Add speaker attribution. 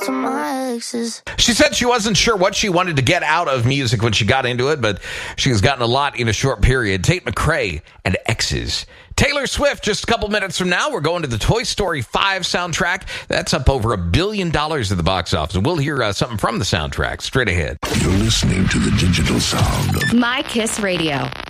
Speaker 1: to my exes.
Speaker 2: She said she wasn't sure what she wanted to get out of music when she got into it, but she's gotten a lot in a short period. Tate McRae and Exes. Taylor Swift, just a couple minutes from now, we're going to the Toy Story 5 soundtrack. That's up over $1 billion at the box office. We'll hear something from the soundtrack straight ahead.
Speaker 3: You're listening to the digital sound of
Speaker 4: My Kiss Radio.